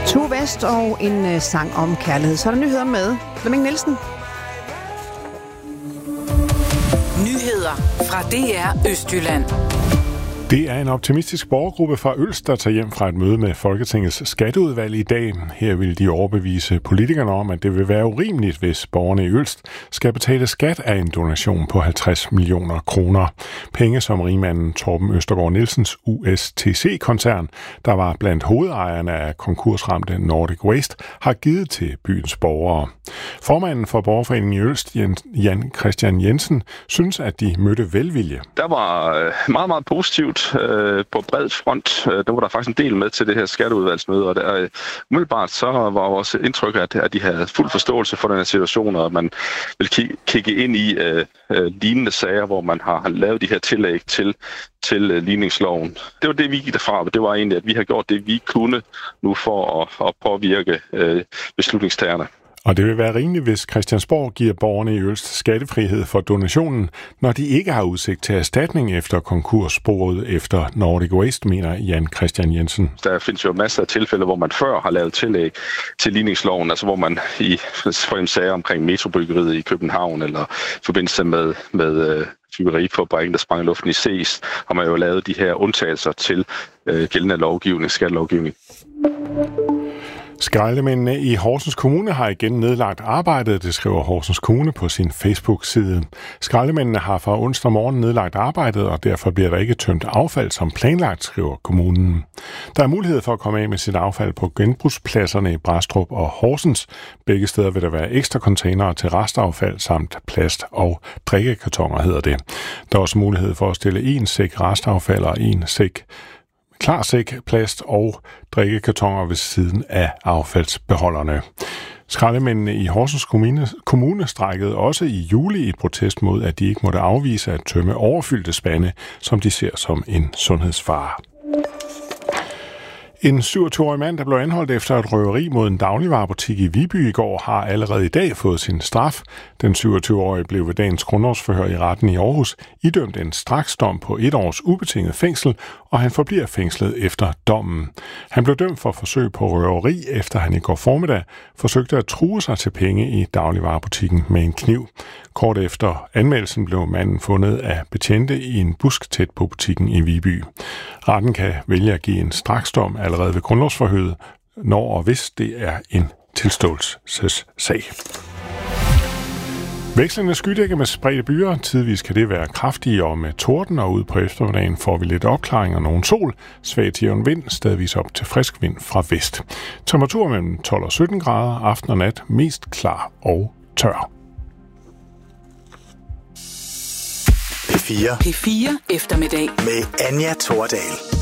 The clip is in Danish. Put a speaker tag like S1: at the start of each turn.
S1: Tue West og en sang om kærlighed. Så er der nyheder med Flemming Nielsen.
S2: Nyheder fra DR Østjylland.
S3: Det er en optimistisk borgergruppe fra Ølst, der tager hjem fra et møde med Folketingets skatteudvalg i dag. Her vil de overbevise politikerne om, at det vil være urimeligt, hvis borgerne i Ølst skal betale skat af en donation på 50 millioner kroner. Penge, som rigmanden Torben Østergaard Nielsens USTC-koncern, der var blandt hovedejerne af konkursramte Nordic Waste, har givet til byens borgere. Formanden for Borgerforeningen i Ølst, Jan Christian Jensen, synes, at de mødte velvilje.
S4: Der var meget, meget positivt. På bred front, der var der faktisk en del med til det her skatteudvalgsmøde, og der umiddelbart så var vores indtryk, at de havde fuld forståelse for den her situation, og man vil kigge ind i lignende sager, hvor man har lavet de her tillæg til ligningsloven. Det var det, vi gik derfra, og det var egentlig, at vi har gjort det, vi kunne nu for at påvirke beslutningstagerne.
S3: Og det vil være rimeligt, hvis Christiansborg giver borgerne i Ølst skattefrihed for donationen, når de ikke har udsigt til erstatning efter konkurssporet efter Nordic Waste, mener Jan Christian Jensen. Der
S4: findes jo masser af tilfælde, hvor man før har lavet tillæg til ligningsloven, altså hvor man i for eksempel sager omkring metrobyggeriet i København eller i forbindelse med byggerifabrikken, der sprang i luften i SES, har man jo lavet de her undtagelser til gældende lovgivning, skattelovgivning.
S3: Skraldemændene i Horsens Kommune har igen nedlagt arbejdet, det skriver Horsens Kommune på sin Facebook-side. Skraldemændene har fra onsdag morgen nedlagt arbejdet, og derfor bliver der ikke tømt affald som planlagt, skriver kommunen. Der er mulighed for at komme af med sit affald på genbrugspladserne i Brastrup og Horsens. Begge steder vil der være ekstra containere til restaffald samt plast- og drikkekartoner, hedder det. Der er også mulighed for at stille en sæk restaffald og en sæk klarsæk, plast og drikkekartoner ved siden af affaldsbeholderne. Skraldemændene i Horsens Kommune strækkede også i juli i et protest mod, at de ikke måtte afvise at tømme overfyldte spande, som de ser som en sundhedsfare. En 27-årig mand, der blev anholdt efter et røveri mod en dagligvarebutik i Viby i går, har allerede i dag fået sin straf. Den 27-årige blev ved dagens grundlovsforhør i retten i Aarhus idømt en straksdom på 1 års ubetinget fængsel, og han forbliver fængslet efter dommen. Han blev dømt for forsøg på røveri, efter han i går formiddag forsøgte at true sig til penge i dagligvarebutikken med en kniv. Kort efter anmeldelsen blev manden fundet af betjente i en busk tæt på butikken i Viby. Retten kan vælge at give en straksdom allerede ved grundlovsforhøret, når og hvis det er en tilståelsessag. Vekslende skydække med spredte byer. Tidvis kan det være kraftige og med torden, og ud på eftermiddagen får vi lidt opklaring og nogen sol. Svag til jævn vind, stedvis op til frisk vind fra vest. Temperatur mellem 12 og 17 grader, aften og nat mest klar og tør.
S5: P4
S2: eftermiddag
S5: med Anja Thordal.